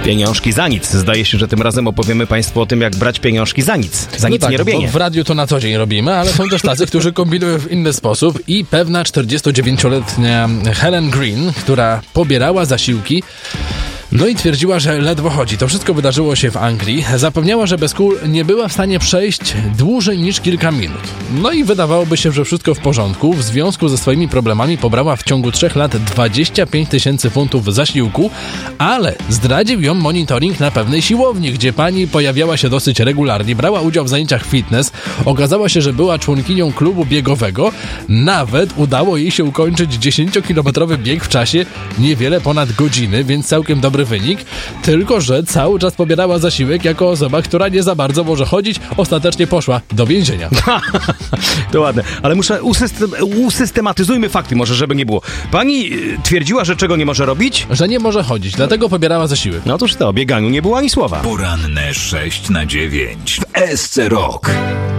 Pieniążki za nic. Zdaje się, że tym razem opowiemy Państwu o tym, jak brać pieniążki za nic. Za nic nie robienie. Bo w radiu to na co dzień robimy, ale są też tacy, którzy kombinują w inny sposób i pewna 49-letnia Helen Green, która pobierała zasiłki, no i twierdziła, że ledwo chodzi. To wszystko wydarzyło się w Anglii. Zapewniała, że bez kul nie była w stanie przejść dłużej niż kilka minut. No i wydawałoby się, że wszystko w porządku. W związku ze swoimi problemami pobrała w ciągu 3 lat 25 000 funtów zasiłku, ale zdradził ją monitoring na pewnej siłowni, gdzie pani pojawiała się dosyć regularnie, brała udział w zajęciach fitness. Okazało się, że była członkinią klubu biegowego. Nawet udało jej się ukończyć 10-kilometrowy bieg w czasie niewiele ponad godziny, więc całkiem dobry wynik, tylko że cały czas pobierała zasiłek jako osoba, która nie za bardzo może chodzić, ostatecznie poszła do więzienia. To ładne, ale usystematyzujmy fakty, może żeby nie było. Pani twierdziła, że czego nie może robić? Że nie może chodzić, dlatego pobierała zasiłek. No otóż to, o bieganiu nie było ani słowa. Poranne 6 na 9 w SC Rock.